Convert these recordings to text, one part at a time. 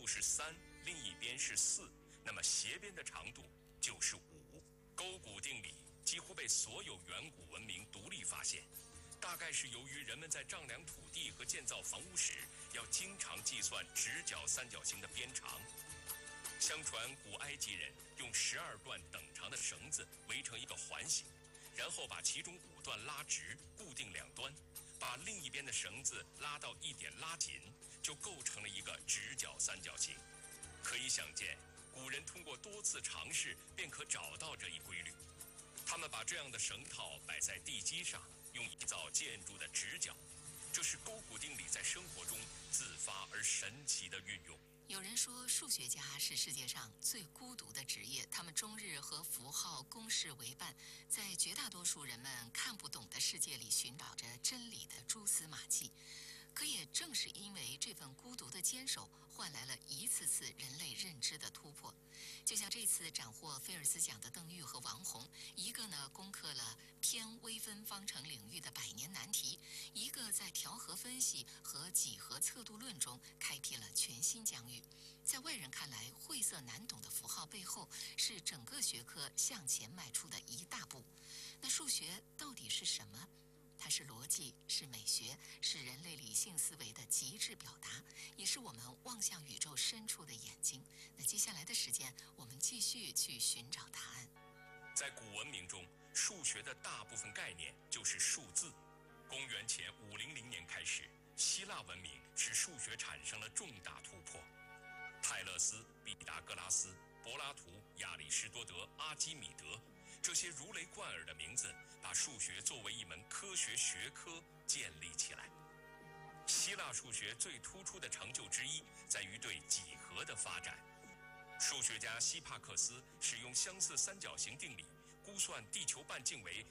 是3，另一边是4，那么斜边的长度就是5。勾股定理几乎被所有远古文明独立发现，大概是由于人们在丈量土地和建造房屋时要经常计算直角三角形的边长。相传古埃及人用12段等长的绳子围成一个环形，然后把其中5段拉直，固定两端，把另一边的绳子拉到一点拉紧，就构成了一个直角三角形。可以想见，古人通过多次尝试便可找到这一规律。他们把这样的绳套摆在地基上，用以造建筑的直角。这是勾股定理在生活中自发而神奇的运用。 有人说，数学家是世界上最孤独的职业，他们终日和符号、公式为伴，在绝大多数人们看不懂的世界里寻找着真理的蛛丝马迹。可也正是因为这份孤独的坚守，换来了一次次人类认知的突破。就像这次斩获菲尔兹奖的邓玉和王红，一个呢攻克了偏微分方程领域的100年难题，一个在调和分析和几何测度论中开辟了全新疆域。在外人看来，晦涩难懂的符号背后，是整个学科向前迈出的一大步。那数学到底是什么？它是逻辑，是美学，是人类理性思维的极致表达，也是我们望向宇宙深处的眼睛。那接下来的时间，我们继续去寻找答案。 在古文明中，数学的大部分概念就是数字。公元前500年开始，希腊文明使数学产生了重大突破。泰勒斯、毕达哥拉斯、柏拉图、亚里士多德、阿基米德，这些如雷贯耳的名字，把数学作为一门科学学科建立起来。希腊数学最突出的成就之一，在于对几何的发展。数学家希帕克斯使用相似三角形定理，估算地球半径为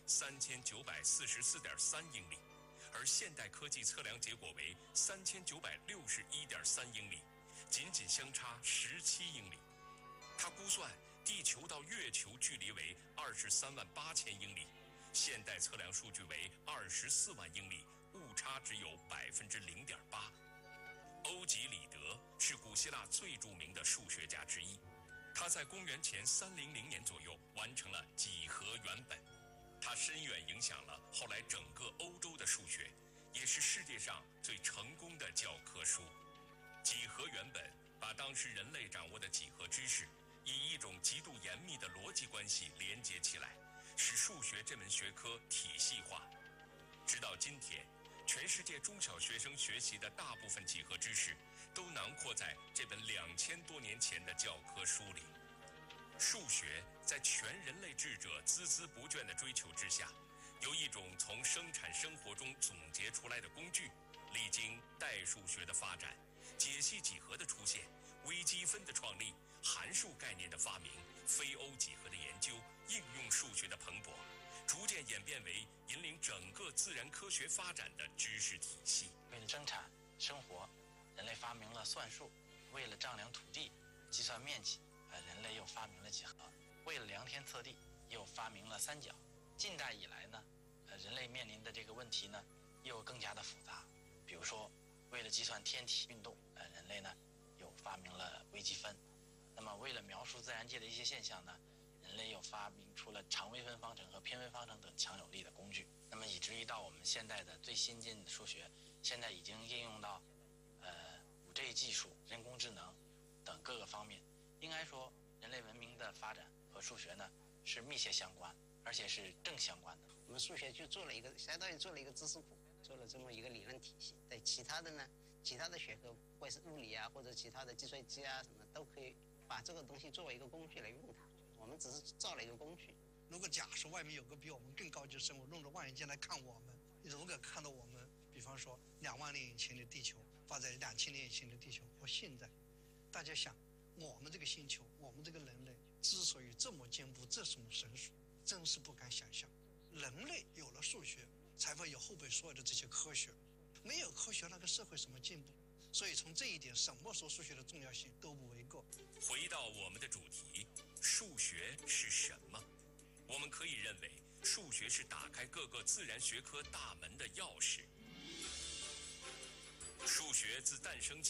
3944.3英里，而现代科技测量结果为3961.3英里，仅仅相差17英里。他估算地球到月球距离为238000英里，现代测量数据为24万英里，误差只有0.8%。欧几里得是古希腊最著名的数学家之一，他在公元前300年左右完成了几何原本，他深远影响了后来整个欧洲的数学，也是世界上最成功的教科书。几何原本把当时人类掌握的几何知识以一种极度严密的逻辑关系连接起来，使数学这门学科体系化。直到今天，全世界中小学生学习的大部分几何知识都囊括在这本2000多年前的教科书里。数学在全人类智者孜孜不倦的追求之下，由一种从生产生活中总结出来的工具，历经代数学的发展、解析几何的出现、微积分的创立、函数概念的发明、非欧几何的研究、应用数学的蓬勃，逐渐演变为引领整个自然科学发展的知识体系。 为了生产生活，人类发明了算术；为了丈量土地、计算面积，人类又发明了几何；为了量天测地，又发明了三角。近代以来呢，人类面临的这个问题呢，又更加的复杂。比如说，为了计算天体运动，人类呢又发明了微积分。那么，为了描述自然界的一些现象呢，人类又发明出了常微分方程和偏微方程等强有力的工具。那么，以至于到我们现在的最先进的数学，现在已经应用到5G 技术、人工智能等各个方面。应该说，人类文明的发展和数学呢是密切相关，而且是正相关的。 我们数学就做了一个，相当于做了一个知识库，做了这么一个理论体系。对其他的呢，其他的学科，不管是物理啊，或者其他的计算机啊什么，都可以把这个东西作为一个工具来用它。我们只是造了一个工具。 如果假设外面有个比我们更高级的生物，用着望远镜来看我们，如果看到我们，比方说2万年以前的地球，放在2000年以前的地球和现在，大家想，我们这个星球，我们这个人类之所以这么进步，这种神速，真是不敢想象。人类有了数学，才会有后边所有的这些科学。没有科学，那个社会怎么进步？所以从这一点，什么时候数学的重要性都不为过。 回到我们的主题，数学是什么？我们可以认为，数学是打开各个自然学科大门的钥匙。数学自诞生起就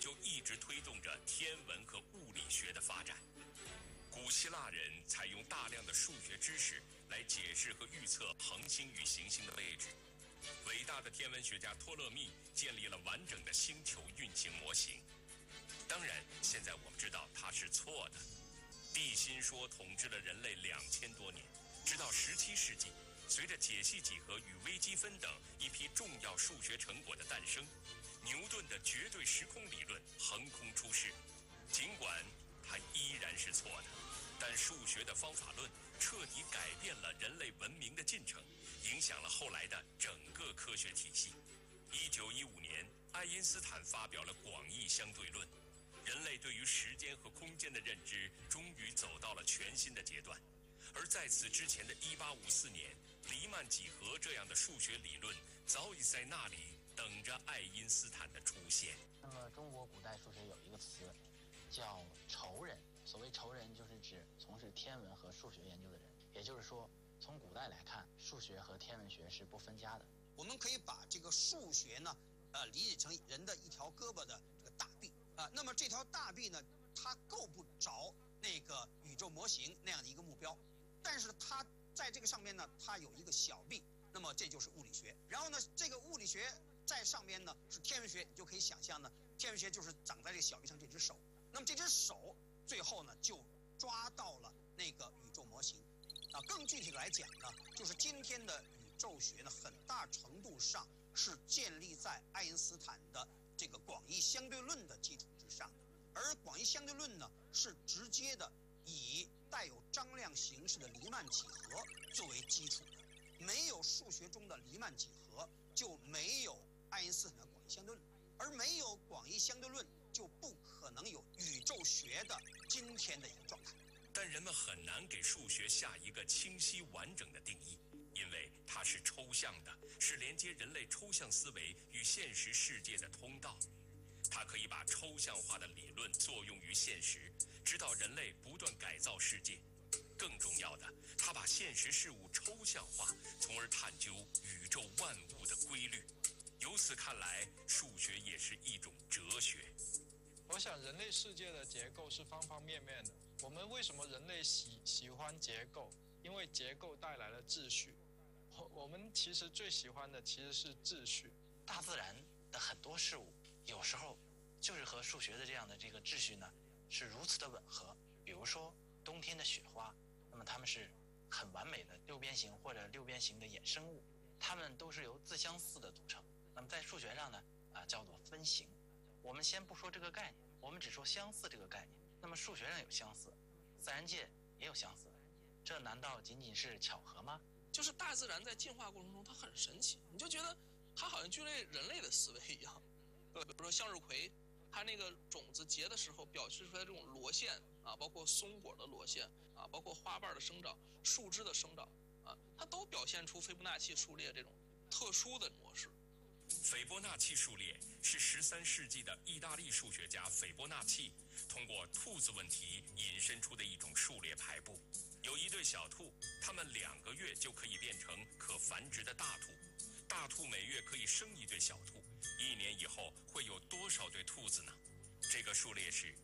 就一直推动着天文和物理学的发展。古希腊人采用大量的数学知识来解释和预测恒星与行星的位置。伟大的天文学家托勒密建立了完整的星球运行模型。当然，现在我们知道它是错的。地心说统治了人类2000多年，直到17世纪，随着解析几何与微积分等一批重要数学成果的诞生，牛顿的绝对时空理论横空出世。尽管它依然是错的，但数学的方法论彻底改变了人类文明的进程，影响了后来的整个科学体系。1915年，爱因斯坦发表了广义相对论，人类对于时间和空间的认知终于走到了全新的阶段。而在此之前的1854年，黎曼几何这样的数学理论早已在那里等着爱因斯坦的出现。 那么中国古代数学有一个词叫仇人，所谓仇人就是指从事天文和数学研究的人，也就是说从古代来看，数学和天文学是不分家的。 我们可以把这个数学呢，理解成人的一条胳膊的这个大臂啊。那么这条大臂呢，它够不着那个宇宙模型那样的一个目标，但是它在这个上面呢，它有一个小臂，那么这就是物理学。然后呢，这个物理学在上面呢是天文学，你就可以想象呢，天文学就是长在这个小臂上这只手。那么这只手最后呢就抓到了那个宇宙模型啊。更具体来讲呢，就是今天的宇宙学呢，很大程度上是建立在爱因斯坦的这个广义相对论的基础之上的。而广义相对论呢，是直接的以带有张量形式的黎曼几何作为基础的。没有数学中的黎曼几何，就没有爱因斯坦的广义相对论，而没有广义相对论，就不可能有宇宙学的今天的一个状态。 但人们很难给数学下一个清晰完整的定义，因为它是抽象的，是连接人类抽象思维与现实世界的通道。它可以把抽象化的理论作用于现实，直到人类不断改造世界。更重要的，它把现实事物抽象化，从而探究宇宙万物的规律。由此看来，数学也是一种哲学。 我想人类世界的结构是方方面面的。我们为什么人类喜欢结构？因为结构带来了秩序。我们其实最喜欢的其实是秩序。 大自然的很多事物，有时候就是和数学的这样的这个秩序呢，是如此的吻合。比如说冬天的雪花，那么它们是很完美的六边形或者六边形的衍生物，它们都是由自相似的组成。那么在数学上呢，叫做分形。我们先不说这个概念，我们只说相似这个概念。那么数学上有相似，自然界也有相似，这难道仅仅是巧合吗？ 就是大自然在进化过程中它很神奇，你就觉得它好像具备人类的思维一样。比如说向日葵，它那个种子结的时候表示出来这种螺线啊，包括松果的螺线啊，包括花瓣的生长、树枝的生长啊，它都表现出斐波那契数列这种特殊的模式。 斐波那契数列是13世纪的意大利数学家斐波那契通过兔子问题引申出的一种数列排布。有一对小兔，它们2个月就可以变成可繁殖的大兔。大兔每月可以生1对小兔，1年以后会有多少对兔子呢？这个数列是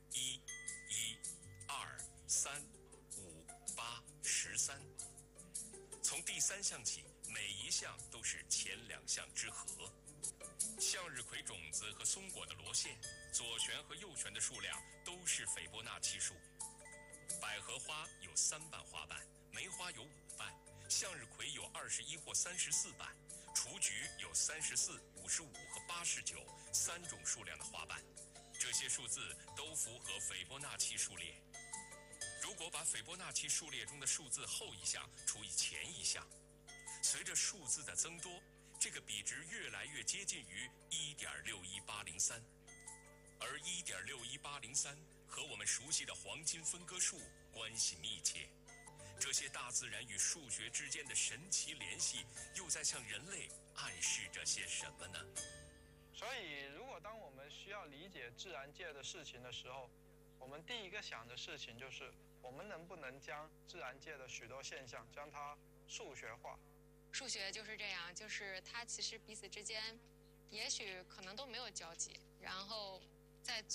1、1、2、3、5、8、13。从第3项起，每一项都是前2项之和。向日葵种子和松果的螺线，左旋和右旋的数量都是斐波那契数。百合花有3瓣花瓣，梅花有5瓣，向日葵有21或34瓣，雏菊有34、55和89 3种数量的花瓣。这些数字都符合斐波那契数列。如果把斐波那契数列中的数字后一项除以前一项，随着数字的增多，这个比值越来越接近于1.61803，而1.61803和我们熟悉的黄金分割数关系密切。这些大自然与数学之间的神奇联系，又在向人类暗示着些什么呢？ 所以，如果当我们需要理解自然界的事情的时候，我们第一个想的事情就是，我们能不能将自然界的许多现象将它数学化？ 数学就是这样，就是它其实彼此之间，也许可能都没有交集，然后在